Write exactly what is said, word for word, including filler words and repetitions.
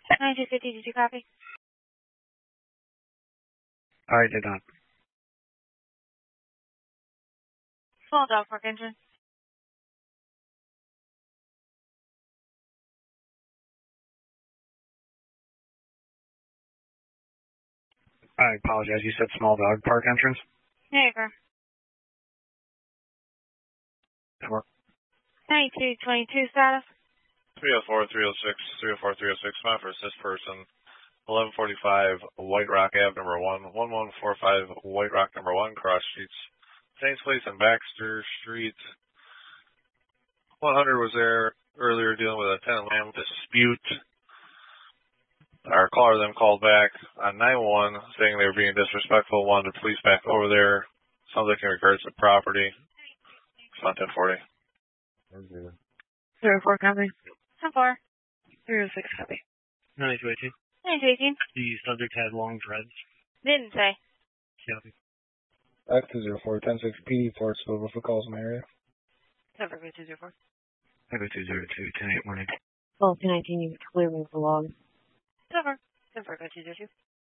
ninety-two fifty, did you copy? I did not. Small dog park engine. I apologize. You said small dog park entrance? Yeah, sir. Sure. ninety-two twenty-two status. three oh four, three oh six, three oh four, three oh six, my first this person. eleven forty-five White Rock Ave number one, eleven forty-five White Rock number one, cross streets. Saints Place and Baxter Street. one hundred was there earlier dealing with a tenant land dispute. Our caller then called back on nine one one saying they were being disrespectful, wanted the police back over there. Sounds like in regards to property. It's not ten forty. zero four copy. ten four. zero six copy. ninety-two eighteen. ninety-two eighteen. The subject had long dreads. Didn't say. Copy. Back to zero four ten six P, Fort Silver for calls in the area. Cover go two zero four. Echo two zero two, ten eight one eight. twelve two nineteen, you clearly belong. Cover. Cover go two zero two.